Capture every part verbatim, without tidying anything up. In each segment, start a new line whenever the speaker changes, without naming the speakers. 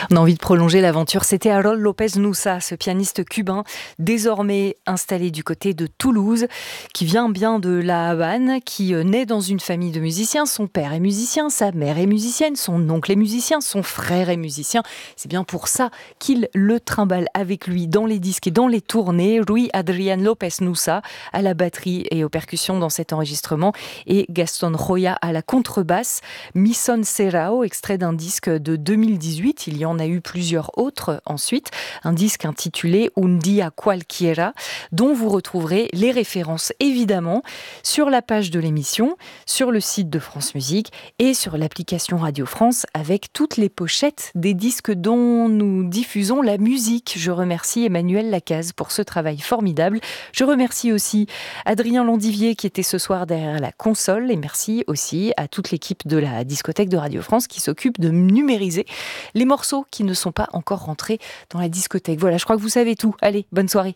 On a envie de prolonger l'aventure. C'était Harold López Nussa, ce pianiste cubain, désormais installé du côté de Toulouse, qui vient bien de La Havane, qui naît dans une famille de musiciens. Son père est musicien, sa mère est musicienne, son oncle est musicien, son frère est musicien. C'est bien pour ça qu'il le trimballe avec lui dans les disques et dans les tournées. Rui Adrián López Nussa à la batterie et aux percussions dans cet enregistrement et Gaston Roya à la contrebasse. Misson Serrao, extrait d'un disque de deux mille dix-huit. Il y en a eu plusieurs autres ensuite. Un disque intitulé Un día cualquiera, dont vous retrouverez les références évidemment sur la page de l'émission, sur le site de France Musique et sur l'application Radio France avec toutes les pochettes des disques dont nous diffusons la musique. Je remercie Emmanuel Lacaze pour ce travail formidable. Je remercie aussi Adrien Landivier qui était ce soir derrière la console et merci aussi à toute l'équipe de la discothèque de Radio France qui s'occupe de numériser les morceaux qui ne sont pas encore rentrés dans la discothèque. Voilà, je crois que vous savez tout. Allez, bonne soirée.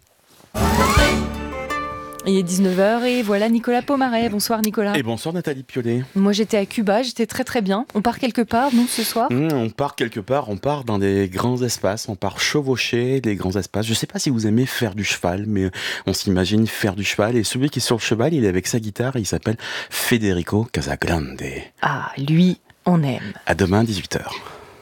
Il est dix-neuf heures et voilà Nicolas Pomaret. Bonsoir Nicolas.
Et bonsoir Nathalie Piolet.
Moi j'étais à Cuba, j'étais très très bien. On part quelque part, nous, ce soir
mmh, On part quelque part, on part dans des grands espaces, on part chevaucher des grands espaces. Je sais pas si vous aimez faire du cheval, mais on s'imagine faire du cheval. Et celui qui est sur le cheval, il est avec sa guitare, il s'appelle Federico Casagrande.
Ah, lui, on aime.
À demain, dix-huit heures.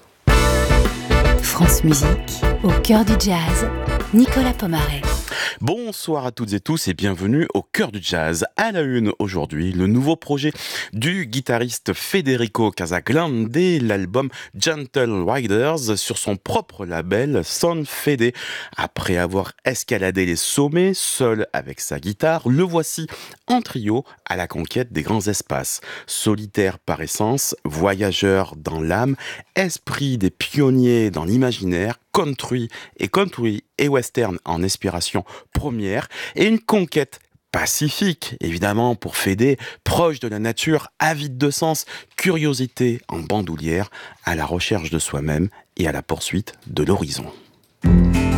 France Musique, au cœur du jazz, Nicolas Pomaret.
Bonsoir à toutes et tous et bienvenue au cœur du jazz. À la une aujourd'hui, le nouveau projet du guitariste Federico Casagrande, l'album Gentle Riders sur son propre label Son Fede. Après avoir escaladé les sommets seul avec sa guitare, le voici en trio à la conquête des grands espaces. Solitaire par essence, voyageur dans l'âme, esprit des pionniers dans l'imaginaire, country et country et western en inspiration première et une conquête pacifique, évidemment, pour Fede, proche de la nature, avide de sens, curiosité en bandoulière, à la recherche de soi-même et à la poursuite de l'horizon.